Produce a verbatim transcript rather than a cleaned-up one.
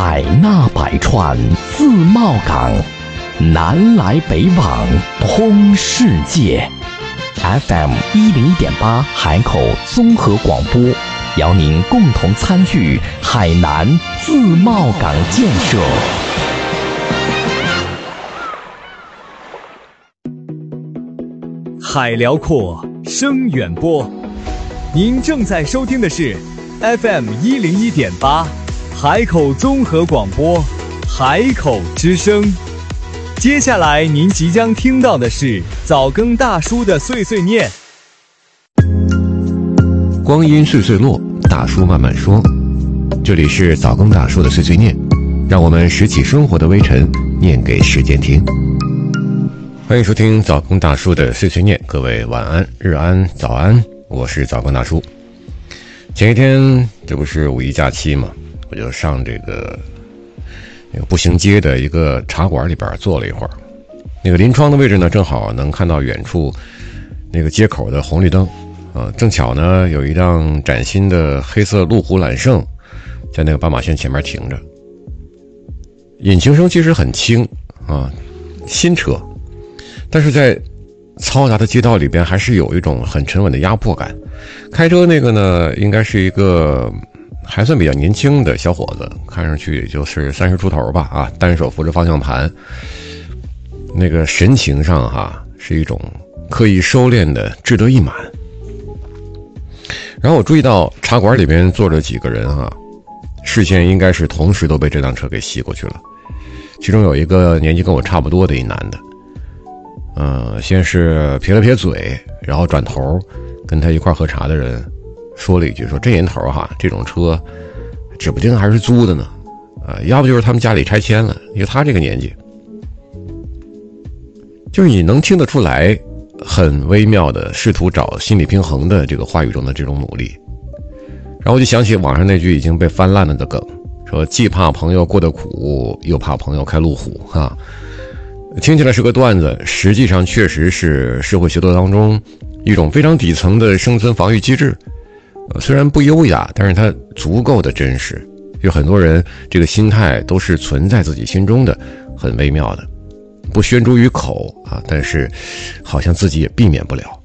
海纳百川，自贸港，南来北往，通世界。F M 一零一点八海口综合广播，邀您共同参与海南自贸港建设。 海辽阔，声远播。您正在收听的是 F M 一零一点八海口综合广播，海口之声。接下来您即将听到的是早更大叔的碎碎念。 光阴岁岁落，大叔慢慢说。这里是早更大叔的碎碎念，让我们拾起生活的微尘，念给时间听。欢迎收听早更大叔的碎碎念，各位晚安、日安、早安，我是早更大叔。前一天这不是五一假期嘛，我就上这个那个步行街的一个茶馆里边坐了一会儿。那个临窗的位置呢，正好能看到远处那个街口的红绿灯啊，正巧呢有一辆崭新的黑色路虎揽胜在那个斑马线前面停着。引擎声其实很轻啊，新车，但是在嘈杂的街道里边还是有一种很沉稳的压迫感。开车那个呢，应该是一个还算比较年轻的小伙子，看上去也就是三十出头吧啊，单手扶着方向盘，那个神情上哈是一种刻意收敛的志得意满。然后我注意到茶馆里边坐着几个人哈，视线应该是同时都被这辆车给吸过去了。其中有一个年纪跟我差不多的一男的，嗯，先是撇了撇嘴，然后转头跟他一块喝茶的人说了一句，说这年头哈，这种车指不定还是租的呢，啊、呃，要不就是他们家里拆迁了。因为他这个年纪，就是你能听得出来，很微妙的试图找心理平衡的这个话语中的这种努力。然后我就想起网上那句已经被翻烂了的梗，说既怕朋友过得苦，又怕朋友开路虎哈。听起来是个段子，实际上确实是社会协作当中一种非常底层的生存防御机制。呃，虽然不优雅，但是它足够的真实。有很多人这个心态都是存在自己心中的，很微妙的，不宣诸于口啊，但是好像自己也避免不了。